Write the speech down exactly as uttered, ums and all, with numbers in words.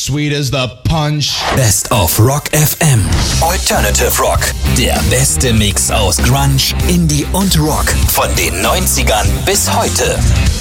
sweet as the punch. Best of Rock F M. Alternative Rock. Der beste Mix aus Grunge, Indie und Rock. Von den neunzigern bis heute.